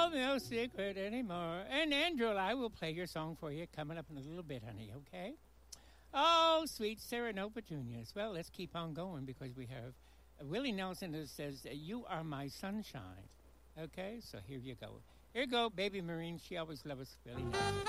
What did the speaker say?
no secret anymore. And Andrew, I will play your song for you coming up in a little bit, honey, okay? Oh, sweet Sarah No Petunias. Well, let's keep on going because we have Willie Nelson who says, you are my sunshine. Okay, so here you go. Here you go, baby Marine. She always loves Willie Nelson.